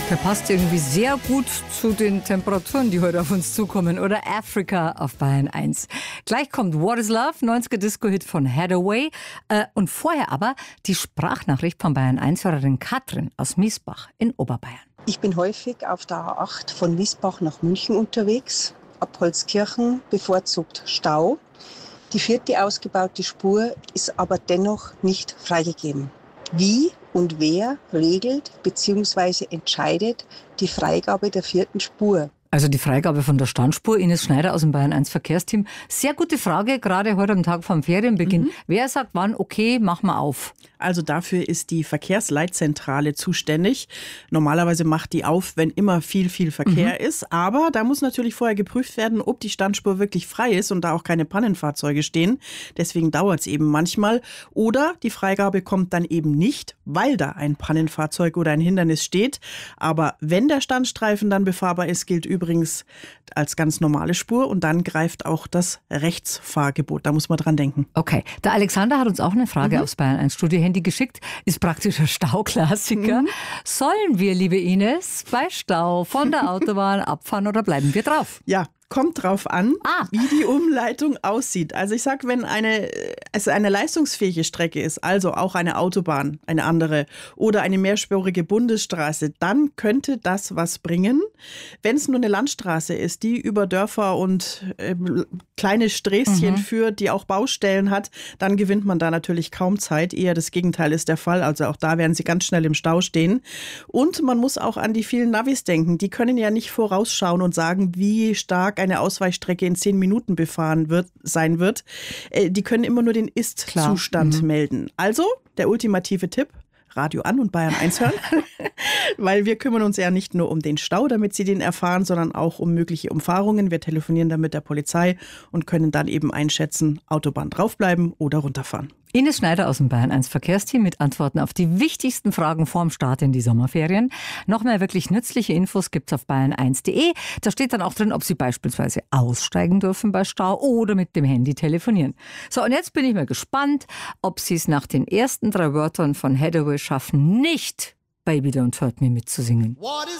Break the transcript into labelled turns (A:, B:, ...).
A: Der passt irgendwie sehr gut zu den Temperaturen, die heute auf uns zukommen. Oder Africa auf Bayern 1. Gleich kommt What is Love, 90er-Disco-Hit von Hathaway. Und vorher aber die Sprachnachricht von Bayern 1-Hörerin Katrin aus Miesbach in Oberbayern.
B: Ich bin häufig auf der A8 von Miesbach nach München unterwegs. Ab Holzkirchen bevorzugt Stau. Die 4. ausgebaute Spur ist aber dennoch nicht freigegeben. Wie und wer regelt bzw. entscheidet die Freigabe der 4. Spur?
A: Also die Freigabe von der Standspur. Ines Schneider aus dem Bayern 1 Verkehrsteam. Sehr gute Frage, gerade heute am Tag vom Ferienbeginn. Wer sagt wann, okay, mach mal auf?
C: Also dafür ist die Verkehrsleitzentrale zuständig. Normalerweise macht die auf, wenn immer viel Verkehr ist. Aber da muss natürlich vorher geprüft werden, ob die Standspur wirklich frei ist und da auch keine Pannenfahrzeuge stehen. Deswegen dauert es eben manchmal. Oder die Freigabe kommt dann eben nicht, weil da ein Pannenfahrzeug oder ein Hindernis steht. Aber wenn der Standstreifen dann befahrbar ist, gilt übrigens als ganz normale Spur und dann greift auch das Rechtsfahrgebot. Da muss man dran denken.
A: Okay, der Alexander hat uns auch eine Frage aufs Bayern 1 Studio-Handy geschickt. Ist praktisch ein Stauklassiker. Sollen wir, liebe Ines, bei Stau von der Autobahn abfahren oder bleiben wir drauf?
C: Ja. Kommt drauf an, wie die Umleitung aussieht. Also ich sag, wenn eine leistungsfähige Strecke ist, also auch eine Autobahn, eine andere oder eine mehrspurige Bundesstraße, dann könnte das was bringen. Wenn es nur eine Landstraße ist, die über Dörfer und kleine Sträßchen führt, die auch Baustellen hat, dann gewinnt man da natürlich kaum Zeit. Eher das Gegenteil ist der Fall. Also auch da werden sie ganz schnell im Stau stehen. Und man muss auch an die vielen Navis denken. Die können ja nicht vorausschauen und sagen, wie stark eine Ausweichstrecke in 10 Minuten befahren sein wird. Die können immer nur den Ist-Zustand melden. Also der ultimative Tipp: Radio an und Bayern 1 hören, weil wir kümmern uns ja nicht nur um den Stau, damit Sie den erfahren, sondern auch um mögliche Umfahrungen. Wir telefonieren dann mit der Polizei und können dann eben einschätzen, Autobahn draufbleiben oder runterfahren.
A: Ines Schneider aus dem Bayern 1 Verkehrsteam mit Antworten auf die wichtigsten Fragen vorm Start in die Sommerferien. Noch mehr wirklich nützliche Infos gibt's auf bayern1.de. Da steht dann auch drin, ob Sie beispielsweise aussteigen dürfen bei Stau oder mit dem Handy telefonieren. So, und jetzt bin ich mal gespannt, ob Sie es nach den ersten 3 Wörtern von Hathaway schaffen, nicht Baby Don't Hurt Me mitzusingen.